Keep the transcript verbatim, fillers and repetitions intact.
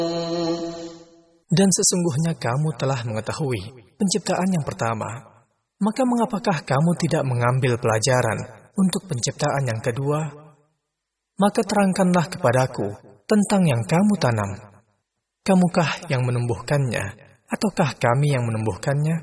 Dan sesungguhnya kamu telah mengetahui penciptaan yang pertama. Maka mengapakah kamu tidak mengambil pelajaran untuk penciptaan yang kedua? Maka terangkanlah kepadaku tentang yang kamu tanam. Kamukah yang menumbuhkannya, ataukah kami yang menumbuhkannya?